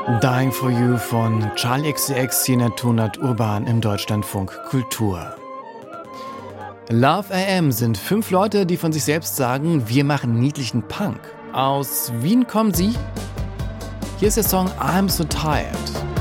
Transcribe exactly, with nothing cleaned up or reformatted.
Dying for You von Charli X C X vierhundert Urban im Deutschlandfunk Kultur. Love A M sind fünf Leute, die von sich selbst sagen, wir machen niedlichen Punk. Aus Wien kommen sie. Hier ist der Song I'm So Tired.